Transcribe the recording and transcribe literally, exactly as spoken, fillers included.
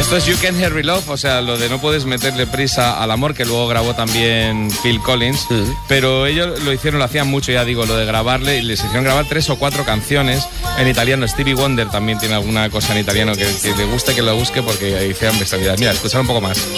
Esto es You Can't Hurry Love, o sea, lo de no puedes meterle prisa al amor, que luego grabó también Phil Collins, mm. pero ellos lo hicieron, lo hacían mucho, ya digo, lo de grabarle, y les hicieron grabar tres o cuatro canciones en italiano. Stevie Wonder también tiene alguna cosa en italiano que, que le guste, que lo busque, porque hicieron bestialidad. Mira, escuchar un poco más.